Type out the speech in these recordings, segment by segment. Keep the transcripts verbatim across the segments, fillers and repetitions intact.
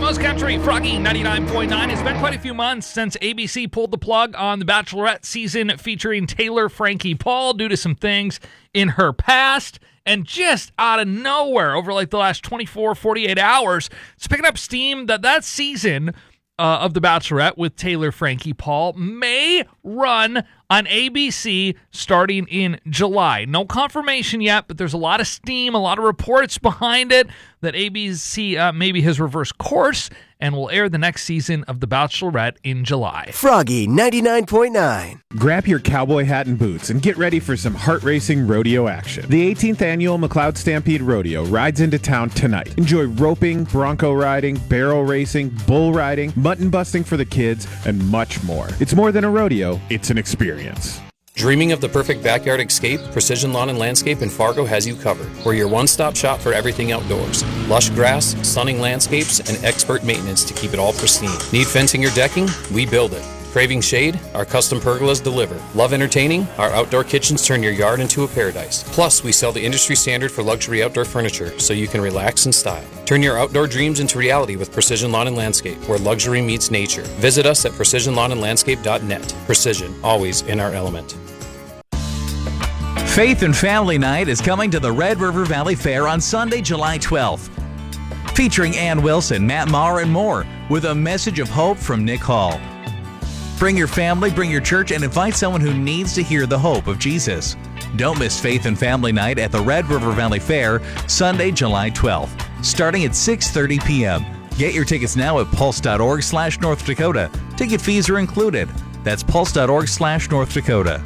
Cross Country, Froggy ninety-nine point nine. It's been quite a few months since A B C pulled the plug on The Bachelorette season featuring Taylor Frankie Paul due to some things in her past. And just out of nowhere, over like the last twenty-four, forty-eight hours, it's picking up steam that that season uh, of The Bachelorette with Taylor Frankie Paul may run on A B C starting in July. No confirmation yet, but there's a lot of steam, a lot of reports behind it that A B C uh, maybe has reversed course and will air the next season of The Bachelorette in July. Froggy ninety-nine point nine. Grab your cowboy hat and boots and get ready for some heart-racing rodeo action. The eighteenth annual McLeod Stampede Rodeo rides into town tonight. Enjoy roping, bronco riding, barrel racing, bull riding, mutton busting for the kids, and much more. It's more than a rodeo, it's an experience. Dreaming of the perfect backyard escape? Precision Lawn and Landscape in Fargo has you covered. We're your one-stop shop for everything outdoors. Lush grass, stunning landscapes, and expert maintenance to keep it all pristine. Need fencing or decking? We build it. Craving shade? Our custom pergolas deliver. Love entertaining? Our outdoor kitchens turn your yard into a paradise. Plus, we sell the industry standard for luxury outdoor furniture so you can relax in style. Turn your outdoor dreams into reality with Precision Lawn and Landscape, where luxury meets nature. Visit us at precision lawn and landscape dot net. Precision, always in our element. Faith and Family Night is coming to the Red River Valley Fair on Sunday, July twelfth. Featuring Ann Wilson, Matt Maher, and more, with a message of hope from Nick Hall. Bring your family, bring your church, and invite someone who needs to hear the hope of Jesus. Don't miss Faith and Family Night at the Red River Valley Fair, Sunday, July twelfth, starting at six thirty p.m. Get your tickets now at pulse.org slash North Dakota. Ticket fees are included. That's pulse.org slash North Dakota.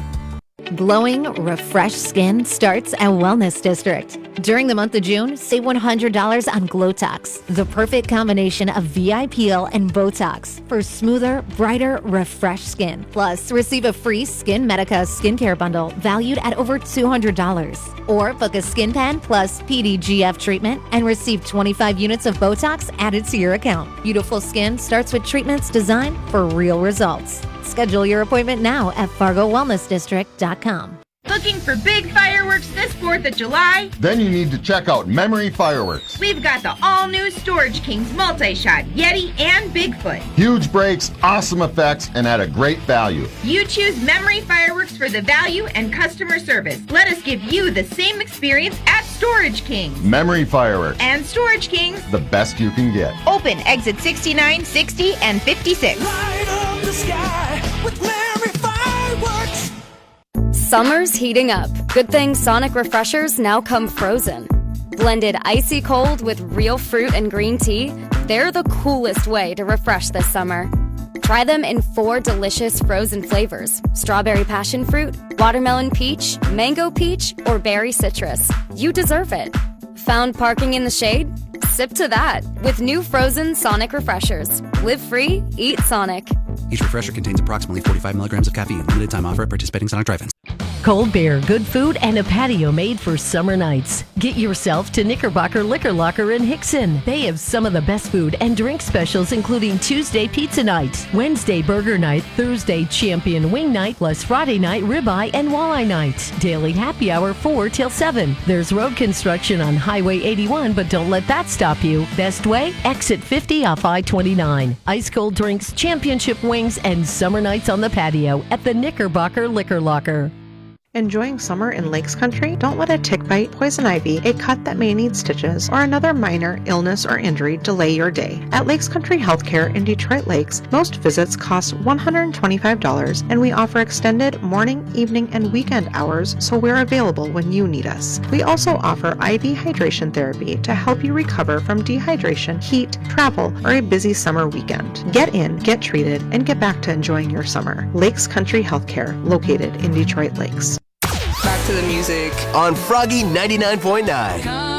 Glowing, refreshed skin starts at Wellness District. During the month of June, save one hundred dollars on Glotox, the perfect combination of V I Peel and Botox for smoother, brighter, refreshed skin. Plus, receive a free Skin Medica skincare bundle valued at over two hundred dollars. Or book a Skin Pen plus P D G F treatment and receive twenty-five units of Botox added to your account. Beautiful skin starts with treatments designed for real results. Schedule your appointment now at fargo wellness district dot com. Looking for big fireworks this fourth of July? Then you need to check out Memory Fireworks. We've got the all-new Storage Kings multi-shot, Yeti, and Bigfoot. Huge breaks, awesome effects, and at a great value. You choose Memory Fireworks for the value and customer service. Let us give you the same experience at Storage Kings. Memory Fireworks. And Storage Kings. The best you can get. Open exit sixty-nine, sixty, and fifty-six. Light up the sky with Memory Fireworks. Summer's heating up. Good thing Sonic Refreshers now come frozen. Blended icy cold with real fruit and green tea, they're the coolest way to refresh this summer. Try them in four delicious frozen flavors: strawberry passion fruit, watermelon peach, mango peach, or berry citrus. You deserve it. Found parking in the shade? Sip to that with new frozen Sonic Refreshers. Live free, eat Sonic. Each refresher contains approximately forty-five milligrams of caffeine. Limited time offer at participating Sonic drive-ins. Cold beer, good food, and a patio made for summer nights. Get yourself to Knickerbocker Liquor Locker in Hickson. They have some of the best food and drink specials, including Tuesday Pizza Night, Wednesday Burger Night, Thursday Champion Wing Night, plus Friday Night Ribeye and Walleye Night. Daily happy hour four till seven. There's road construction on Highway eighty-one, but don't let that stop you. Best way? Exit fifty off I twenty-nine. Ice cold drinks, championship wings, and summer nights on the patio at the Knickerbocker Liquor Locker. Enjoying summer in Lakes Country? Don't let a tick bite, poison ivy, a cut that may need stitches, or another minor illness or injury delay your day. At Lakes Country Healthcare in Detroit Lakes, most visits cost one hundred twenty-five dollars, and we offer extended morning, evening, and weekend hours, so we're available when you need us. We also offer I V hydration therapy to help you recover from dehydration, heat, travel, or a busy summer weekend. Get in, get treated, and get back to enjoying your summer. Lakes Country Healthcare, located in Detroit Lakes. Back to the music on Froggy ninety-nine point nine.